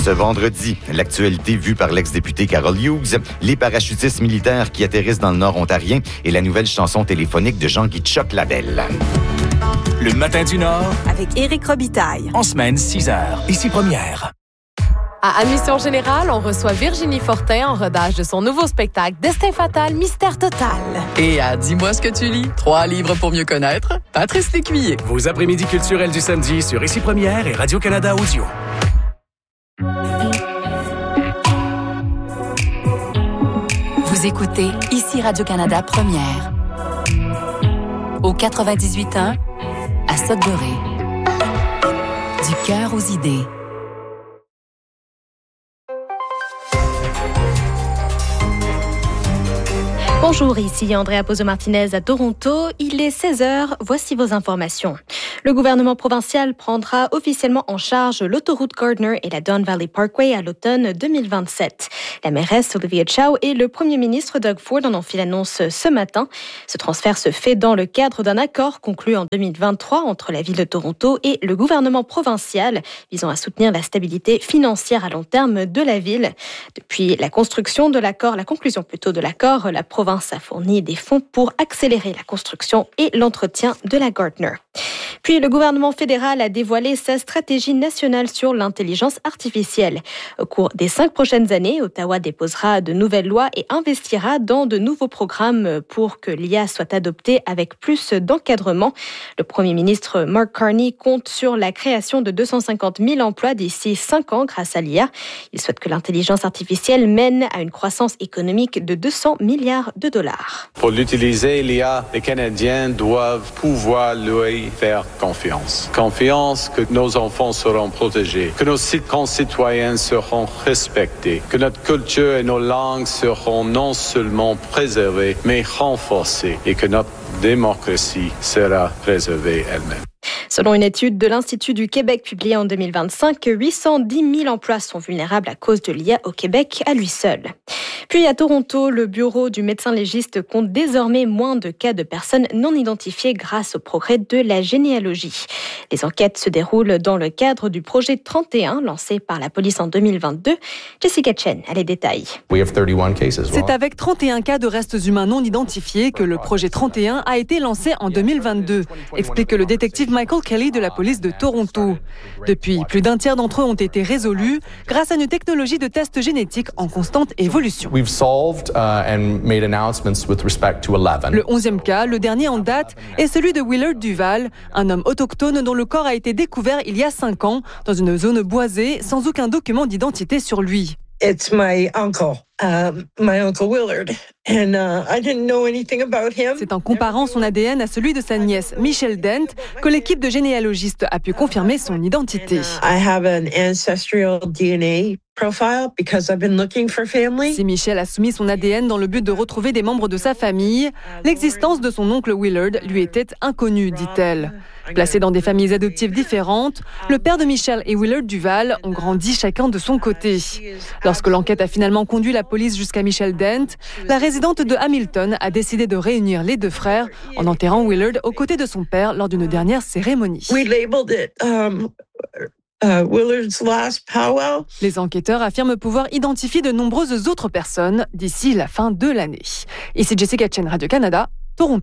ce vendredi. L'actualité vue par l'ex-député Carol Hughes, les parachutistes militaires qui atterrissent dans le Nord ontarien et la nouvelle chanson téléphonique de Jean-Guy Tchoc Labelle. Le matin du Nord avec Éric Robitaille. En semaine, 6h. Ici Première. À Admission Générale, on reçoit Virginie Fortin en rodage de son nouveau spectacle Destin fatal, mystère total. Et à Dis-moi ce que tu lis, 3 livres pour mieux connaître, Patrice Lécuyer. Vos après-midi culturels du samedi sur Ici Première et Radio-Canada Audio. Vous écoutez Ici Radio-Canada Première. Au 98.1, à Sudbury. Du cœur aux idées. Bonjour, ici Andrea Pozo-Martinez à Toronto. Il est 16h, voici vos informations. Le gouvernement provincial prendra officiellement en charge l'autoroute Gardiner et la Don Valley Parkway à l'automne 2027. La mairesse Olivia Chow et le premier ministre Doug Ford en ont fait l'annonce ce matin. Ce transfert se fait dans le cadre d'un accord conclu en 2023 entre la ville de Toronto et le gouvernement provincial visant à soutenir la stabilité financière à long terme de la ville. Depuis la conclusion de l'accord, la province a fourni des fonds pour accélérer la construction et l'entretien de la Gardiner. Puis, le gouvernement fédéral a dévoilé sa stratégie nationale sur l'intelligence artificielle. Au cours des 5 prochaines années, Ottawa déposera de nouvelles lois et investira dans de nouveaux programmes pour que l'IA soit adoptée avec plus d'encadrement. Le premier ministre Mark Carney compte sur la création de 250 000 emplois d'ici 5 ans grâce à l'IA. Il souhaite que l'intelligence artificielle mène à une croissance économique de 200 milliards de dollars. Pour l'utiliser, l'IA, les Canadiens doivent pouvoir lui faire confiance. Confiance que nos enfants seront protégés, que nos concitoyens seront respectés, que notre culture et nos langues seront non seulement préservées, mais renforcées et que notre démocratie sera préservée elle-même. Selon une étude de l'Institut du Québec publiée en 2025, 810 000 emplois sont vulnérables à cause de l'IA au Québec à lui seul. Puis à Toronto, le bureau du médecin légiste compte désormais moins de cas de personnes non identifiées grâce au progrès de la généalogie. Les enquêtes se déroulent dans le cadre du projet 31 lancé par la police en 2022. Jessica Chen a les détails. C'est avec 31 cas de restes humains non identifiés que le projet 31 a été lancé en 2022, explique le détective Michael Kelly de la police de Toronto. Depuis, plus d'un tiers d'entre eux ont été résolus grâce à une technologie de tests génétiques en constante évolution. Le 11e cas, le dernier en date, est celui de Willard Duval, un homme autochtone dont le corps a été découvert il y a 5 ans dans une zone boisée sans aucun document d'identité sur lui. It's my uncle Willard, and I didn't know anything about him. C'est en comparant son ADN à celui de sa nièce Michelle Dent que l'équipe de généalogistes a pu confirmer son identité. I have an ancestral DNA profile because I've been looking for family. Si Michelle a soumis son ADN dans le but de retrouver des membres de sa famille, l'existence de son oncle Willard lui était inconnue, dit-elle. Placés dans des familles adoptives différentes, le père de Michelle et Willard Duval ont grandi chacun de son côté. Lorsque l'enquête a finalement conduit la police jusqu'à Michelle Dent, la résidente de Hamilton a décidé de réunir les 2 frères en enterrant Willard aux côtés de son père lors d'une dernière cérémonie. We labeled it Willard's last powwow. Les enquêteurs affirment pouvoir identifier de nombreuses autres personnes d'ici la fin de l'année. Ici Jessica Chen, Radio-Canada, Toronto.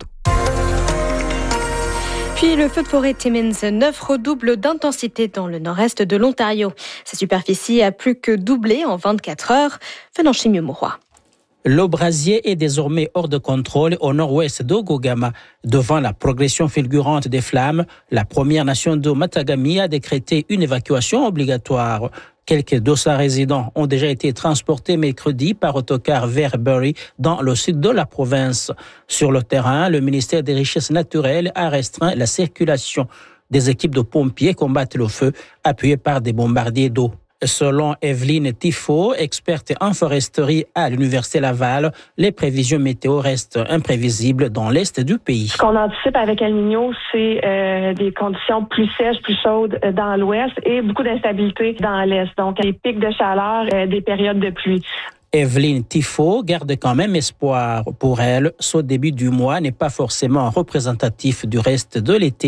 Puis le feu de forêt Timmins 9 redouble d'intensité dans le nord-est de l'Ontario. Sa superficie a plus que doublé en 24 heures. Venant chez Mieux-Mauroy. Le brasier est désormais hors de contrôle au nord-ouest d'Ogogama. Devant la progression fulgurante des flammes, la Première Nation de Matagami a décrété une évacuation obligatoire. Quelques 200 résidents ont déjà été transportés mercredi par autocar vers Bury, dans le sud de la province. Sur le terrain, le ministère des Richesses naturelles a restreint la circulation. Des équipes de pompiers combattent le feu, appuyées par des bombardiers d'eau. Selon Evelyne Tifo, experte en foresterie à l'Université Laval, les prévisions météo restent imprévisibles dans l'est du pays. Ce qu'on anticipe avec El Niño, c'est des conditions plus sèches, plus chaudes dans l'ouest et beaucoup d'instabilité dans l'est. Donc, des pics de chaleur, des périodes de pluie. Evelyne Tifo garde quand même espoir. Pour elle, ce début du mois n'est pas forcément représentatif du reste de l'été.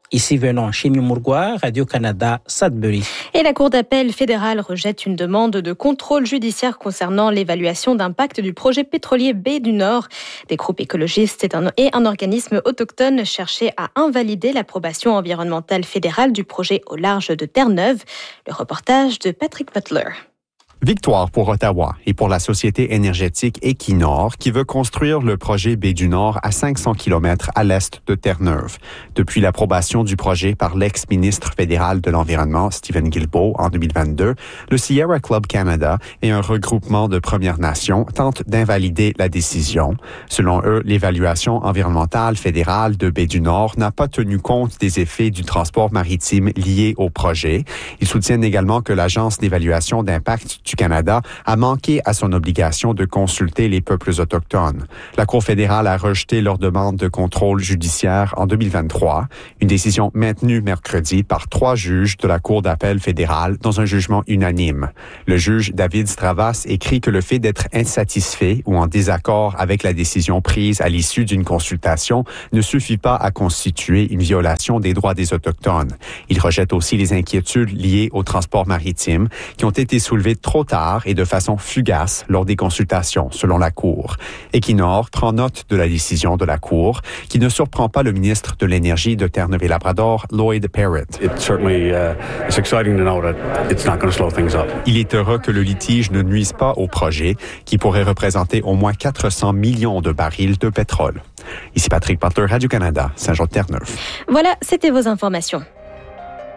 Ici venant Chimie Mourgoua, Radio-Canada, Sudbury. Et la Cour d'appel fédérale rejette une demande de contrôle judiciaire concernant l'évaluation d'impact du projet pétrolier Baie du Nord. Des groupes écologistes et un organisme autochtone cherchaient à invalider l'approbation environnementale fédérale du projet au large de Terre-Neuve. Le reportage de Patrick Butler. Victoire pour Ottawa et pour la société énergétique Equinor qui veut construire le projet Baie du Nord à 500 km à l'est de Terre-Neuve. Depuis l'approbation du projet par l'ex-ministre fédéral de l'Environnement, Stephen Guilbeault, en 2022, le Sierra Club Canada et un regroupement de Premières Nations tentent d'invalider la décision. Selon eux, l'évaluation environnementale fédérale de Baie du Nord n'a pas tenu compte des effets du transport maritime liés au projet. Ils soutiennent également que l'Agence d'évaluation d'impact du Canada a manqué à son obligation de consulter les peuples autochtones. La Cour fédérale a rejeté leur demande de contrôle judiciaire en 2023, une décision maintenue mercredi par 3 juges de la Cour d'appel fédérale dans un jugement unanime. Le juge David Stravas écrit que le fait d'être insatisfait ou en désaccord avec la décision prise à l'issue d'une consultation ne suffit pas à constituer une violation des droits des Autochtones. Il rejette aussi les inquiétudes liées au transport maritime qui ont été soulevées trop tard et de façon fugace lors des consultations, selon la Cour. Equinor prend note de la décision de la Cour, qui ne surprend pas le ministre de l'Énergie de Terre-Neuve-et-Labrador, Lloyd Parrott. Il est heureux que le litige ne nuise pas au projet, qui pourrait représenter au moins 400 millions de barils de pétrole. Ici Patrick Butler, Radio-Canada, Saint-Jean-de-Terre-Neuve. Voilà, c'était vos informations.